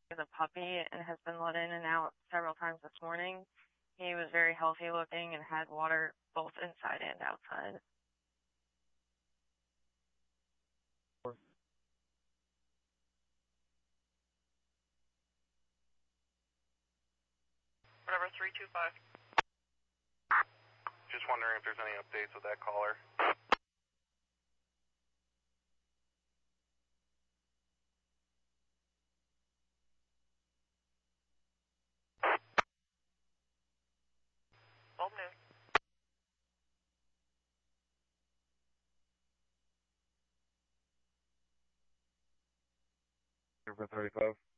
The puppy and has been let in and out several times this morning. He was very healthy looking and had water both inside and outside. Whatever, 325. Just wondering if there's any updates with that caller. Old news. River 35.